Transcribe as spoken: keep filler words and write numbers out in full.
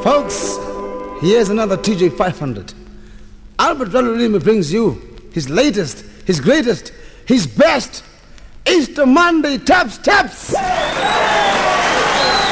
Folks, here's another T J five hundred. Albert Ralurimi brings you his latest, his greatest, his best Easter Monday Taps Taps.